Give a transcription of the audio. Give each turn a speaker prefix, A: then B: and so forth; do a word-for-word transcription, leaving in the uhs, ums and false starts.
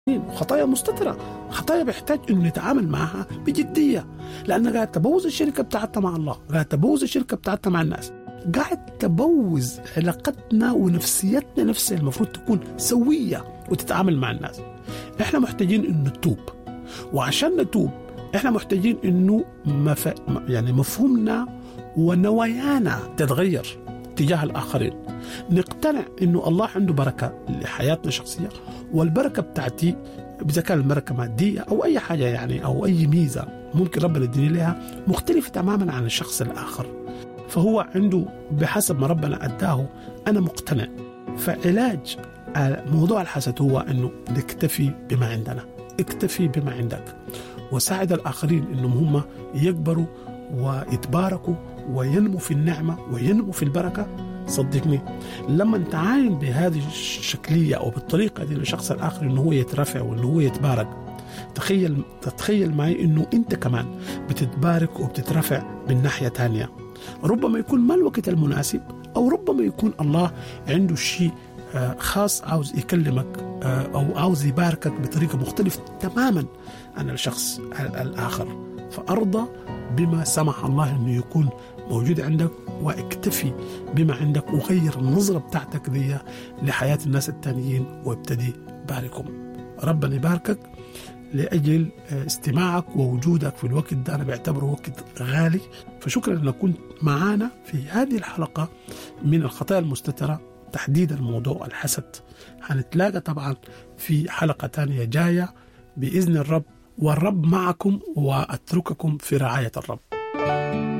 A: خطايا مستترة، خطايا بيحتاج إنه نتعامل معها بجدية، لأنها قاعد تبوظ الشركة بتاعتها مع الله، قاعد تبوظ الشركة بتاعتها مع الناس، قاعد تبوظ علاقتنا ونفسيتنا نفسها المفروض تكون سوية وتتعامل مع الناس. إحنا محتاجين إنه نتوب، وعشان نتوب إحنا محتاجين إنه مف... يعني مفهومنا ونوايانا تتغير تجاه الآخرين، نقتنع إنه الله عنده بركة لحياتنا الشخصية، والبركة بتاعتي إذا كان البركة مادية أو أي حاجة يعني أو أي ميزة ممكن ربنا يديني لها مختلفة تماما عن الشخص الآخر، فهو عنده بحسب ما ربنا أداه. أنا مقتنع. فعلاج موضوع الحسد هو إنه نكتفي بما عندنا، اكتفي بما عندك، وساعد الآخرين إنهم هم يكبروا ويتباركوا وينمو في النعمة وينمو في البركة. صدقني لما نتعاين بهذه الشكلية أو بالطريقة دي للشخص الآخر إنه هو يترفع وإنه هو يتبارك، تخيل تتخيل معي إنه أنت كمان بتتبارك وبتترفع من ناحية تانية. ربما يكون ما الوقت المناسب، أو ربما يكون الله عنده شيء خاص عاوز يكلمك أو عاوز يباركك بطريقة مختلفة تماما عن الشخص الآخر. فأرضى بما سمح الله إنه يكون موجود عندك، واكتفي بما عندك، وغير النظرة بتاعتك دي لحياة الناس التانيين، وابتدي باركهم. ربنا يباركك لأجل استماعك ووجودك في الوقت ده، أنا بعتبره وقت غالي. فشكرا أنك كنت معانا في هذه الحلقة من الخطايا المستترة، تحديدا موضوع الحسد. هنتلاقى طبعا في حلقة تانية جاية بإذن الرب، والرب معكم، وأترككم في رعاية الرب.